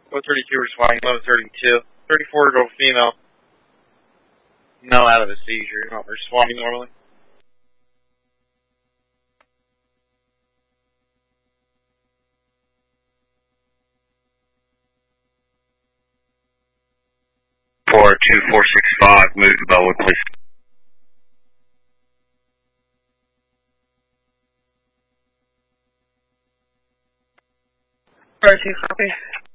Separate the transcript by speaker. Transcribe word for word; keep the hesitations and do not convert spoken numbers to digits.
Speaker 1: Low thirty-two responding, low thirty-two. thirty-four year old female. No out of a seizure, not responding normally.
Speaker 2: four two four six five, move to Bellwood, please.
Speaker 3: four two, copy.